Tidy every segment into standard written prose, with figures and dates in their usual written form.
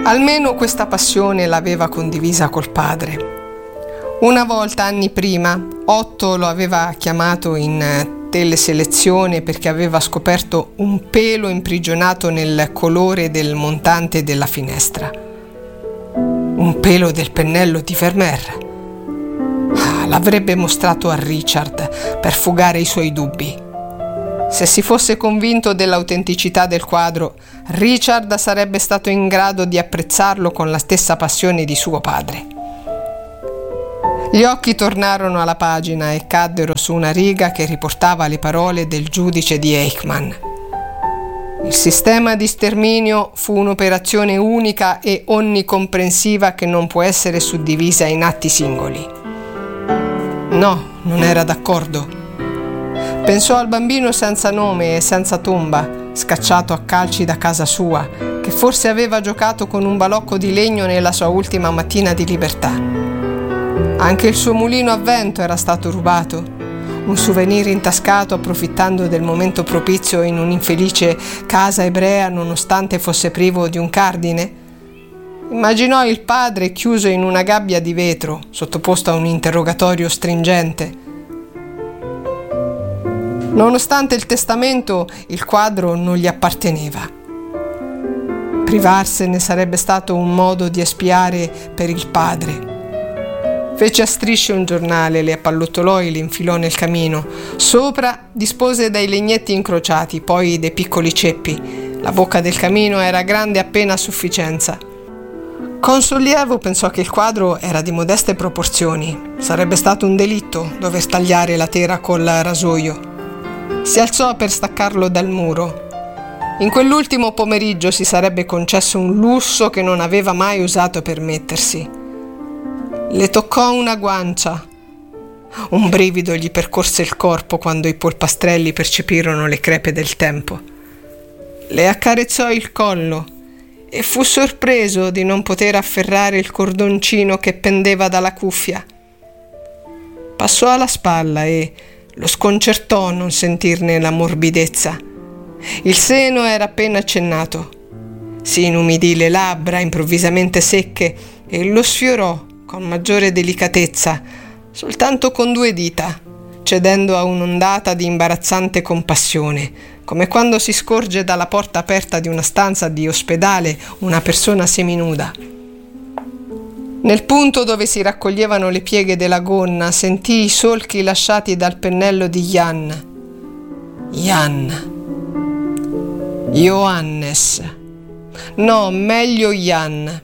Almeno questa passione l'aveva condivisa col padre. Una volta, anni prima, Otto lo aveva chiamato in teleselezione perché aveva scoperto un pelo imprigionato nel colore del montante della finestra. Un pelo del pennello di Vermeer. L'avrebbe mostrato a Richard per fugare i suoi dubbi. Se si fosse convinto dell'autenticità del quadro, Richard sarebbe stato in grado di apprezzarlo con la stessa passione di suo padre. Gli occhi tornarono alla pagina e caddero su una riga che riportava le parole del giudice di Eichmann. Il sistema di sterminio fu un'operazione unica e onnicomprensiva che non può essere suddivisa in atti singoli. No, non era d'accordo. Pensò al bambino senza nome e senza tomba, scacciato a calci da casa sua, che forse aveva giocato con un balocco di legno nella sua ultima mattina di libertà. Anche il suo mulino a vento era stato rubato, un souvenir intascato approfittando del momento propizio in un'infelice casa ebrea nonostante fosse privo di un cardine. Immaginò il padre chiuso in una gabbia di vetro, sottoposto a un interrogatorio stringente. Nonostante il testamento, il quadro non gli apparteneva. Privarsene sarebbe stato un modo di espiare per il padre. Fece a strisce un giornale, le appallottolò e li infilò nel camino. Sopra dispose dei legnetti incrociati, poi dei piccoli ceppi. La bocca del camino era grande appena a sufficienza. Con sollievo pensò che il quadro era di modeste proporzioni. Sarebbe stato un delitto dover tagliare la tela col rasoio. Si alzò per staccarlo dal muro. In quell'ultimo pomeriggio si sarebbe concesso un lusso che non aveva mai osato permettersi. Le toccò una guancia. Un brivido gli percorse il corpo quando i polpastrelli percepirono le crepe del tempo. Le accarezzò il collo e fu sorpreso di non poter afferrare il cordoncino che pendeva dalla cuffia. Passò alla spalla e lo sconcertò non sentirne la morbidezza. Il seno era appena accennato. Si inumidì le labbra improvvisamente secche e lo sfiorò con maggiore delicatezza, soltanto con 2 dita, cedendo a un'ondata di imbarazzante compassione, come quando si scorge dalla porta aperta di una stanza di ospedale una persona seminuda. Nel punto dove si raccoglievano le pieghe della gonna sentì i solchi lasciati dal pennello di Johannes. No, meglio Jan.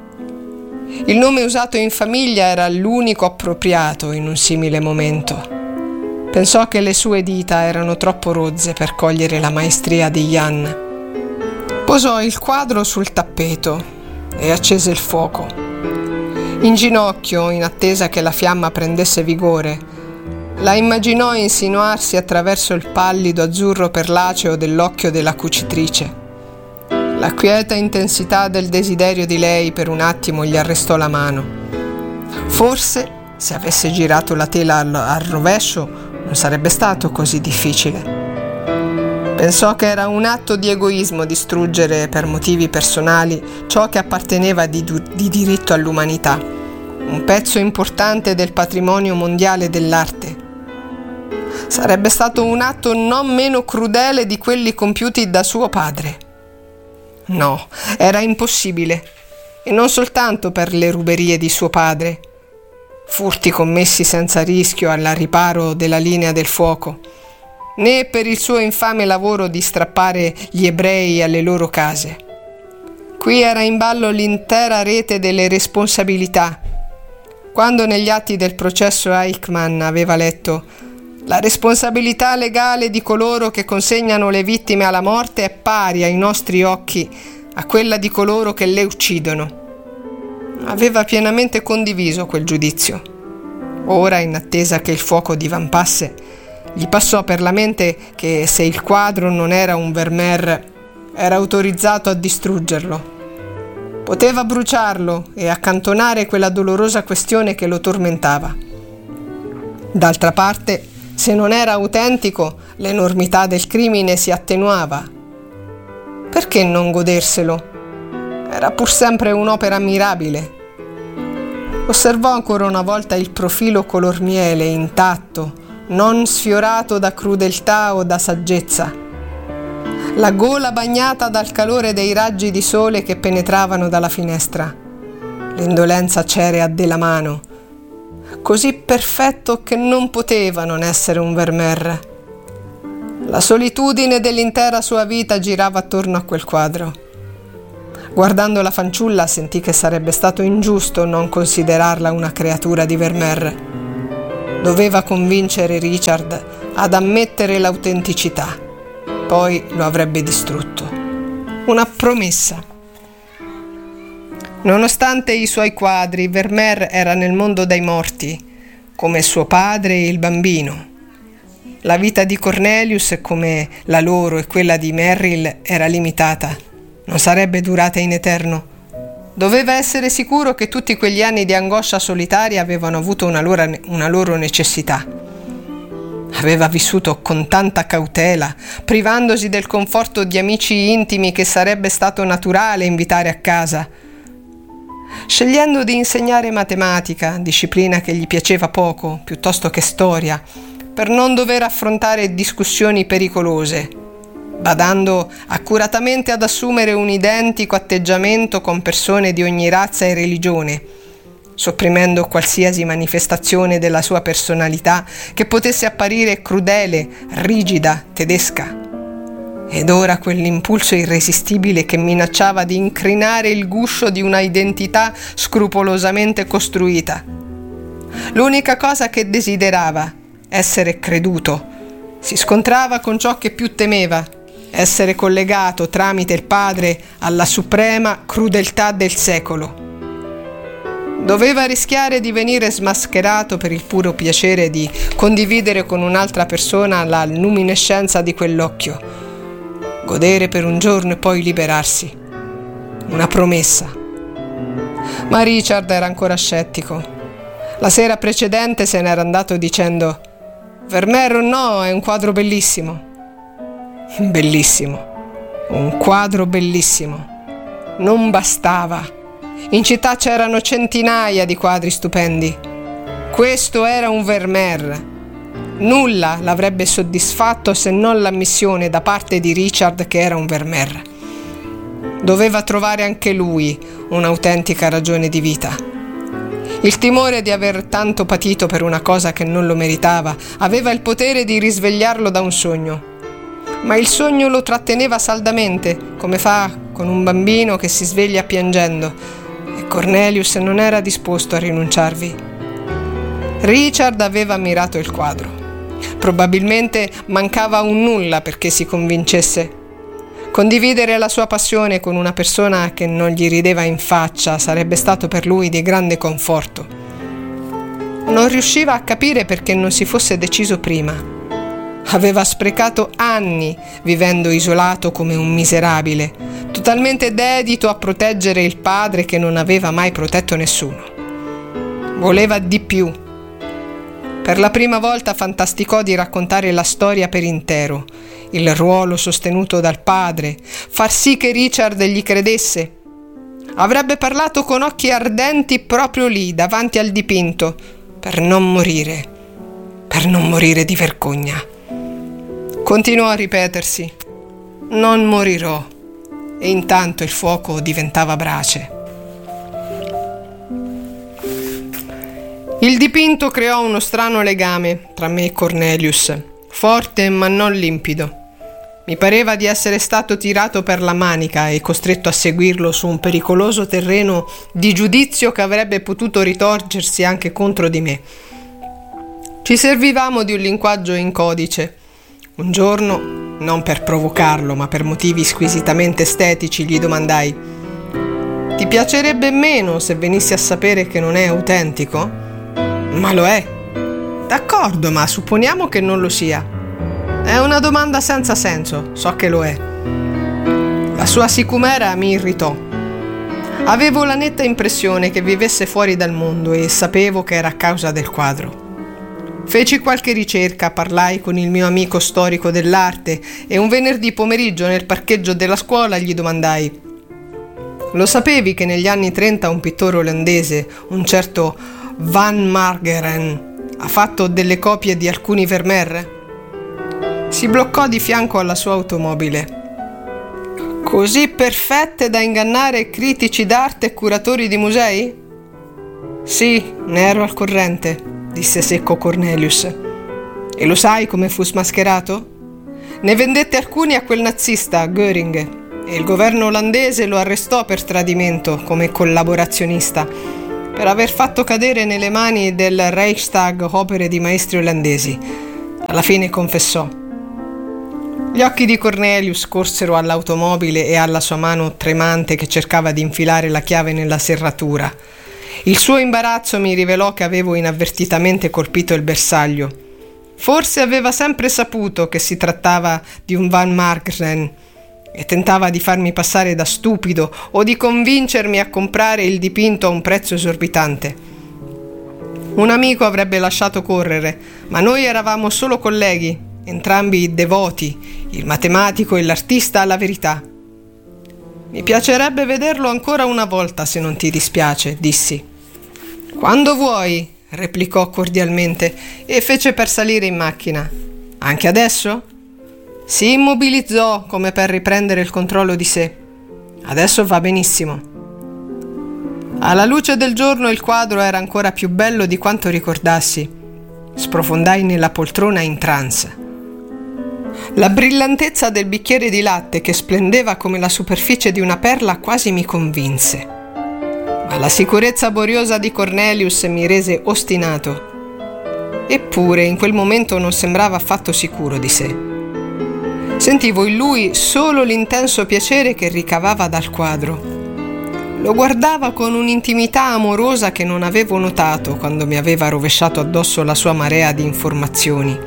Il nome usato in famiglia era l'unico appropriato in un simile momento. Pensò che le sue dita erano troppo rozze per cogliere la maestria di Jan. Posò il quadro sul tappeto e accese il fuoco. In ginocchio, in attesa che la fiamma prendesse vigore, la immaginò insinuarsi attraverso il pallido azzurro perlaceo dell'occhio della cucitrice. La quieta intensità del desiderio di lei per un attimo gli arrestò la mano. Forse, se avesse girato la tela al rovescio, non sarebbe stato così difficile. Pensò che era un atto di egoismo distruggere per motivi personali ciò che apparteneva di diritto all'umanità, un pezzo importante del patrimonio mondiale dell'arte. Sarebbe stato un atto non meno crudele di quelli compiuti da suo padre. No, era impossibile, e non soltanto per le ruberie di suo padre, furti commessi senza rischio al riparo della linea del fuoco, né per il suo infame lavoro di strappare gli ebrei alle loro case. Qui era in ballo l'intera rete delle responsabilità. Quando negli atti del processo Eichmann aveva letto «La responsabilità legale di coloro che consegnano le vittime alla morte è pari ai nostri occhi a quella di coloro che le uccidono», aveva pienamente condiviso quel giudizio. Ora, in attesa che il fuoco divampasse, gli passò per la mente che se il quadro non era un Vermeer, era autorizzato a distruggerlo. Poteva bruciarlo e accantonare quella dolorosa questione che lo tormentava. D'altra parte, se non era autentico, l'enormità del crimine si attenuava. Perché non goderselo? era pur sempre un'opera ammirabile. Osservò ancora una volta il profilo color miele, intatto, non sfiorato da crudeltà o da saggezza. La gola bagnata dal calore dei raggi di sole che penetravano dalla finestra. L'indolenza cerea della mano. Così perfetto che non poteva non essere un Vermeer. La solitudine dell'intera sua vita girava attorno a quel quadro. Guardando la fanciulla sentì che sarebbe stato ingiusto non considerarla una creatura di Vermeer. Doveva convincere Richard ad ammettere l'autenticità, poi lo avrebbe distrutto. Una promessa. Nonostante i suoi quadri, Vermeer era nel mondo dei morti, come suo padre e il bambino. La vita di Cornelius, come la loro e quella di Merrill, era limitata. Non sarebbe durata in eterno. Doveva essere sicuro che tutti quegli anni di angoscia solitaria avevano avuto una loro necessità. Aveva vissuto con tanta cautela, privandosi del conforto di amici intimi che sarebbe stato naturale invitare a casa. Scegliendo di insegnare matematica, disciplina che gli piaceva poco, piuttosto che storia, per non dover affrontare discussioni pericolose, badando accuratamente ad assumere un identico atteggiamento con persone di ogni razza e religione, sopprimendo qualsiasi manifestazione della sua personalità che potesse apparire crudele, rigida, tedesca. Ed ora quell'impulso irresistibile che minacciava di incrinare il guscio di una identità scrupolosamente costruita. L'unica cosa che desiderava, essere creduto, si scontrava con ciò che più temeva, essere collegato tramite il padre alla suprema crudeltà del secolo. Doveva rischiare di venire smascherato per il puro piacere di condividere con un'altra persona la luminescenza di quell'occhio, godere per un giorno e poi liberarsi. Una promessa. Ma Richard era ancora scettico. La sera precedente se n'era andato dicendo: Vermeer o no, è un quadro bellissimo. Bellissimo, un quadro bellissimo. Non bastava. In città c'erano centinaia di quadri stupendi. Questo era un Vermeer. Nulla l'avrebbe soddisfatto se non l'ammissione da parte di Richard che era un Vermeer. Doveva trovare anche lui un'autentica ragione di vita. Il timore di aver tanto patito per una cosa che non lo meritava aveva il potere di risvegliarlo da un sogno. Ma il sogno lo tratteneva saldamente, come fa con un bambino che si sveglia piangendo, e Cornelius non era disposto a rinunciarvi. Richard aveva ammirato il quadro. Probabilmente mancava un nulla perché si convincesse. Condividere la sua passione con una persona che non gli rideva in faccia sarebbe stato per lui di grande conforto. Non riusciva a capire perché non si fosse deciso prima. Aveva sprecato anni vivendo isolato come un miserabile, totalmente dedito a proteggere il padre che non aveva mai protetto nessuno. Voleva di più. Per la prima volta fantasticò di raccontare la storia per intero, il ruolo sostenuto dal padre, far sì che Richard gli credesse. Avrebbe parlato con occhi ardenti proprio lì, davanti al dipinto, per non morire di vergogna. Continuò a ripetersi: non morirò, e intanto il fuoco diventava brace. Il dipinto creò uno strano legame tra me e Cornelius, forte ma non limpido. Mi pareva di essere stato tirato per la manica e costretto a seguirlo su un pericoloso terreno di giudizio che avrebbe potuto ritorcersi anche contro di me. Ci servivamo di un linguaggio in codice. Un giorno, non per provocarlo, ma per motivi squisitamente estetici, gli domandai: «Ti piacerebbe meno se venissi a sapere che non è autentico?» «Ma lo è». «D'accordo, ma supponiamo che non lo sia». «È una domanda senza senso, so che lo è». La sua sicumera mi irritò. Avevo la netta impressione che vivesse fuori dal mondo e sapevo che era a causa del quadro. Feci qualche ricerca, parlai con il mio amico storico dell'arte e un venerdì pomeriggio nel parcheggio della scuola gli domandai: Lo sapevi che negli anni 30 un pittore olandese, un certo Van Margeren, ha fatto delle copie di alcuni Vermeer? Si bloccò di fianco alla sua automobile. Così perfette da ingannare critici d'arte e curatori di musei? Sì, ne ero al corrente, disse secco Cornelius. E lo sai come fu smascherato? Ne vendette alcuni a quel nazista, Göring, e il governo olandese lo arrestò per tradimento come collaborazionista, per aver fatto cadere nelle mani del Reichstag opere di maestri olandesi. Alla fine confessò. Gli occhi di Cornelius corsero all'automobile e alla sua mano tremante che cercava di infilare la chiave nella serratura. Il suo imbarazzo mi rivelò che avevo inavvertitamente colpito il bersaglio. Forse aveva sempre saputo che si trattava di un Van Margeren e tentava di farmi passare da stupido o di convincermi a comprare il dipinto a un prezzo esorbitante. Un amico avrebbe lasciato correre, ma noi eravamo solo colleghi, entrambi devoti, il matematico e l'artista alla verità. Mi piacerebbe vederlo ancora una volta, se non ti dispiace, dissi. Quando vuoi, replicò cordialmente e fece per salire in macchina. Anche adesso? Si immobilizzò come per riprendere il controllo di sé. Adesso va benissimo. Alla luce del giorno il quadro era ancora più bello di quanto ricordassi. Sprofondai nella poltrona in trance. La brillantezza del bicchiere di latte che splendeva come la superficie di una perla quasi mi convinse. Ma la sicurezza boriosa di Cornelius mi rese ostinato. Eppure in quel momento non sembrava affatto sicuro di sé. Sentivo in lui solo l'intenso piacere che ricavava dal quadro. Lo guardava con un'intimità amorosa che non avevo notato quando mi aveva rovesciato addosso la sua marea di informazioni.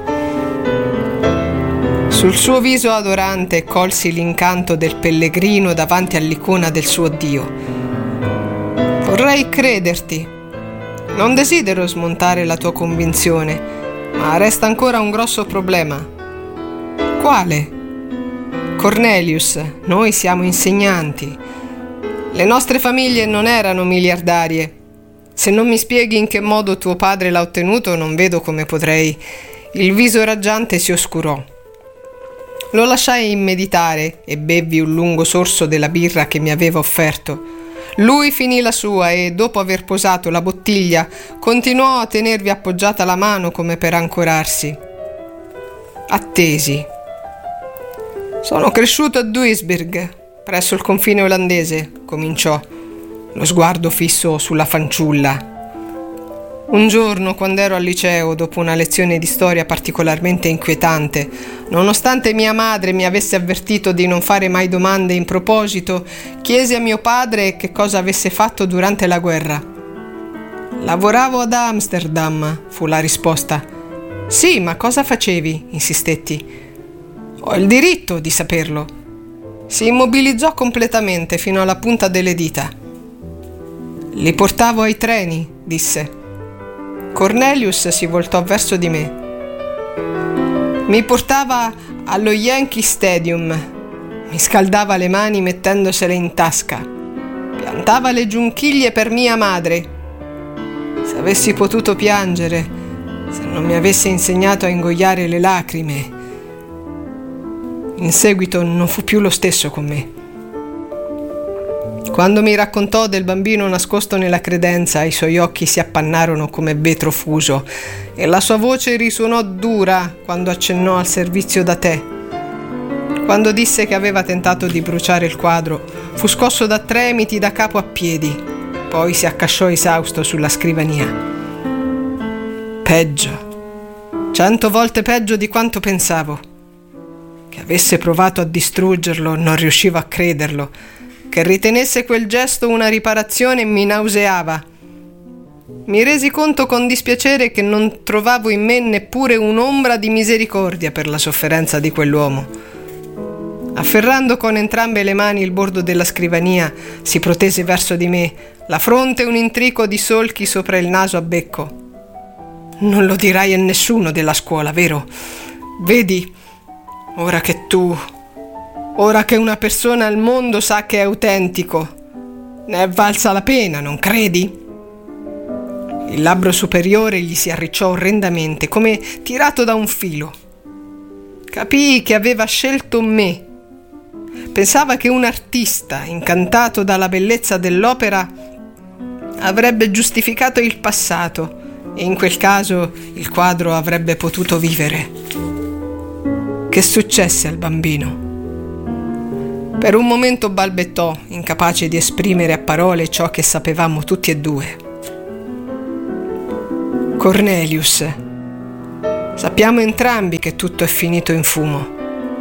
Sul suo viso adorante colsi l'incanto del pellegrino davanti all'icona del suo Dio. Vorrei crederti. Non desidero smontare la tua convinzione, ma resta ancora un grosso problema. Quale? Cornelius, noi siamo insegnanti. Le nostre famiglie non erano miliardarie. Se non mi spieghi in che modo tuo padre l'ha ottenuto, non vedo come potrei. Il viso raggiante si oscurò. Lo lasciai meditare e bevvi un lungo sorso della birra che mi aveva offerto. Lui finì la sua e, dopo aver posato la bottiglia, continuò a tenervi appoggiata la mano come per ancorarsi. Attesi. Sono cresciuto a Duisburg, presso il confine olandese, cominciò, lo sguardo fisso sulla fanciulla. Un giorno, quando ero al liceo, dopo una lezione di storia particolarmente inquietante, nonostante mia madre mi avesse avvertito di non fare mai domande in proposito, chiesi a mio padre che cosa avesse fatto durante la guerra. Lavoravo ad Amsterdam, fu la risposta. Sì, ma cosa facevi? Insistetti. Ho il diritto di saperlo. Si immobilizzò completamente fino alla punta delle dita. Li portavo ai treni, disse. Cornelius si voltò verso di me. Mi portava allo Yankee Stadium, mi scaldava le mani mettendosele in tasca, piantava le giunchiglie per mia madre. Se avessi potuto piangere, se non mi avesse insegnato a ingoiare le lacrime. In seguito non fu più lo stesso con me. Quando mi raccontò del bambino nascosto nella credenza, i suoi occhi si appannarono come vetro fuso e la sua voce risuonò dura quando accennò al servizio da tè. Quando disse che aveva tentato di bruciare il quadro, fu scosso da tremiti da capo a piedi, poi si accasciò esausto sulla scrivania. Peggio, 100 volte peggio di quanto pensavo. Che avesse provato a distruggerlo, non riuscivo a crederlo. Che ritenesse quel gesto una riparazione mi nauseava. Mi resi conto con dispiacere che non trovavo in me neppure un'ombra di misericordia per la sofferenza di quell'uomo. Afferrando con entrambe le mani il bordo della scrivania, si protese verso di me, la fronte un intrico di solchi sopra il naso a becco. Non lo dirai a nessuno della scuola, vero? Vedi, ora che una persona al mondo sa che è autentico, Ne è valsa la pena, non credi? Il labbro superiore gli si arricciò orrendamente, come tirato da un filo. Capii che aveva scelto me. Pensava che un artista, incantato dalla bellezza dell'opera, avrebbe giustificato il passato e in quel caso il quadro avrebbe potuto vivere. Che successe al bambino? Per un momento balbettò, incapace di esprimere a parole ciò che sapevamo tutti e due. Cornelius, sappiamo entrambi che tutto è finito in fumo.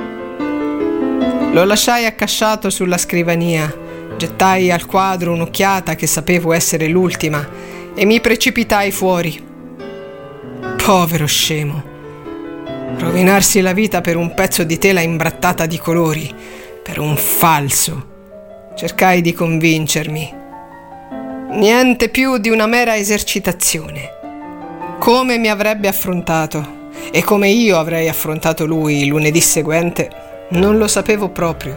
Lo lasciai accasciato sulla scrivania, gettai al quadro un'occhiata che sapevo essere l'ultima e mi precipitai fuori. Povero scemo, rovinarsi la vita per un pezzo di tela imbrattata di colori, per un falso. Cercai di convincermi. Niente più di una mera esercitazione. Come mi avrebbe affrontato e come io avrei affrontato lui il lunedì seguente, non lo sapevo proprio.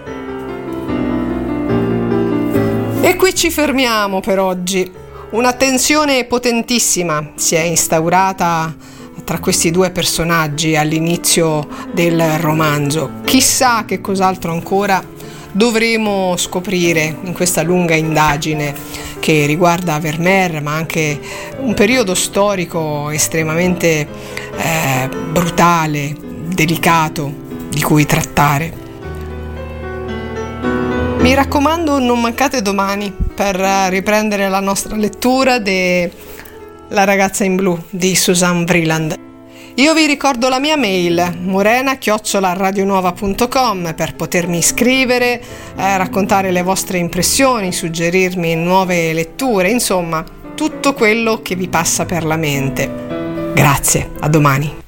E qui ci fermiamo per oggi. Una tensione potentissima si è instaurata tra questi due personaggi all'inizio del romanzo. Chissà che cos'altro ancora dovremo scoprire in questa lunga indagine che riguarda Vermeer, ma anche un periodo storico estremamente brutale, delicato, di cui trattare. Mi raccomando, non mancate domani per riprendere la nostra lettura de La ragazza in blu di Susan Vreeland. Io vi ricordo la mia mail morena@radionuova.com per potermi scrivere, raccontare le vostre impressioni, suggerirmi nuove letture, insomma tutto quello che vi passa per la mente. Grazie, a domani.